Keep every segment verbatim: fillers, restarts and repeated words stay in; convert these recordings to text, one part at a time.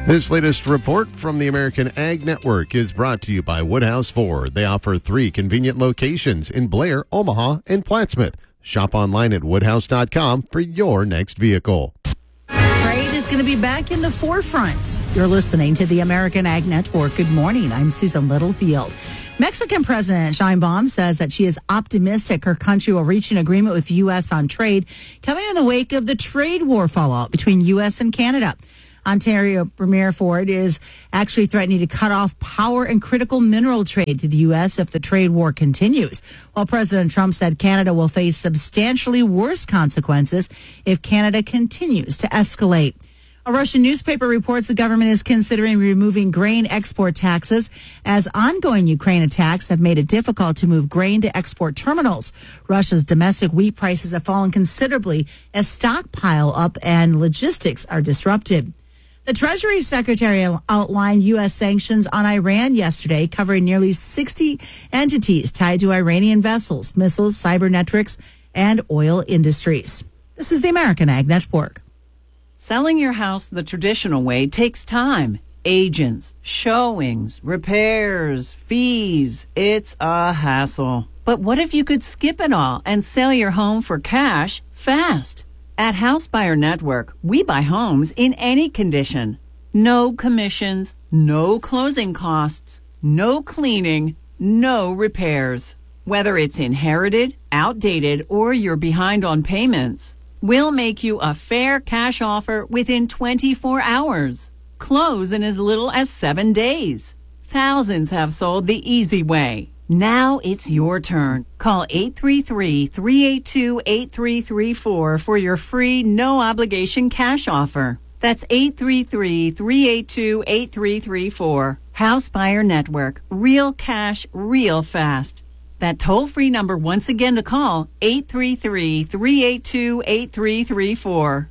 This latest report from the American Ag Network is brought to you by Woodhouse Ford. They offer three convenient locations in Blair, Omaha, and Plattsmouth. Shop online at woodhouse dot com for your next vehicle. Trade is going to be back in the forefront. You're listening to the American Ag Network. Good morning. I'm Susan Littlefield. Mexican President Sheinbaum says that she is optimistic her country will reach an agreement with the U S on trade, coming in the wake of the trade war fallout between U S and Canada. Ontario Premier Ford is actually threatening to cut off power and critical mineral trade to the U S if the trade war continues, while President Trump said Canada will face substantially worse consequences if Canada continues to escalate. A Russian newspaper reports the government is considering removing grain export taxes as ongoing Ukraine attacks have made it difficult to move grain to export terminals. Russia's domestic wheat prices have fallen considerably as stockpile up and logistics are disrupted. The Treasury Secretary outlined U S sanctions on Iran yesterday, covering nearly sixty entities tied to Iranian vessels, missiles, cybernetics, and oil industries. This is the American Ag Network. Selling your house the traditional way takes time. Agents, showings, repairs, fees. It's a hassle. But what if you could skip it all and sell your home for cash fast? At House Buyer Network, we buy homes in any condition. No commissions, no closing costs, no cleaning, no repairs. Whether it's inherited, outdated, or you're behind on payments, we'll make you a fair cash offer within twenty-four hours. Close in as little as seven days. Thousands have sold the easy way. Now it's your turn. Call eight three three, three eight two, eight three three four for your free, no-obligation cash offer. That's eight three three, three eight two, eight three three four. House Buyer Network. Real cash, real fast. That toll-free number once again to call, eight three three, three eight two, eight three three four.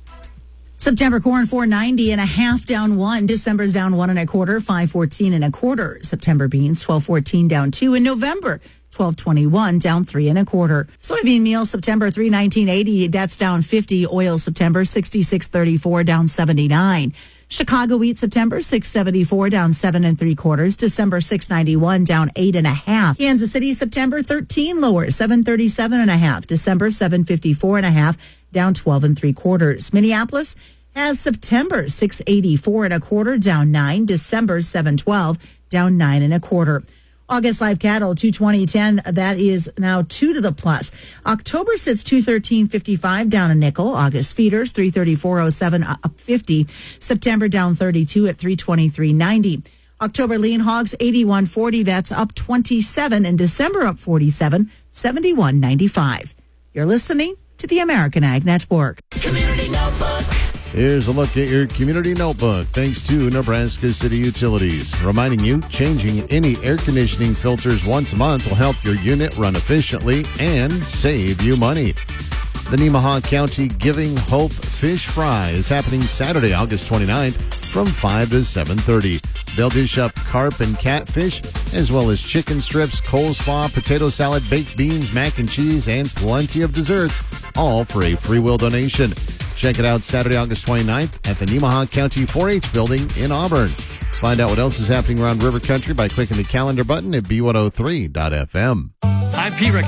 September corn four ninety and a half down one. December's down one and a quarter, five fourteen and a quarter. September beans twelve fourteen down two. In November, twelve twenty-one down three and a quarter. Soybean meal September three nineteen eighty. That's down fifty. Oil September sixty-six thirty-four down seventy-nine. Chicago wheat September six seventy-four down seven and three quarters. December six ninety-one down eight and a half. Kansas City September thirteen lower seven thirty-seven and a half. December seven fifty-four and a half down twelve and three quarters. Minneapolis has September six eighty-four and a quarter down nine. December seven twelve down nine and a quarter. August live cattle two twenty ten, that is now two to the plus. October sits two thirteen fifty-five down a nickel. August feeders three thirty-four oh seven up fifty. September down thirty-two at three twenty-three ninety. October lean hogs eighty-one forty, that's up twenty-seven, and December up forty-seven, seventy-one ninety-five. You're listening to the American Ag Network. Community Notebook. Here's a look at your community notebook, thanks to Nebraska City Utilities. Reminding you, changing any air conditioning filters once a month will help your unit run efficiently and save you money. The Nemaha County Giving Hope Fish Fry is happening Saturday, August twenty-ninth from five to seven thirty. They'll dish up carp and catfish, as well as chicken strips, coleslaw, potato salad, baked beans, mac and cheese, and plenty of desserts, all for a free will donation. Check it out Saturday, August twenty-ninth at the Nemaha County four H building in Auburn. Find out what else is happening around River Country by clicking the calendar button at B one oh three dot F M. I'm P. Rick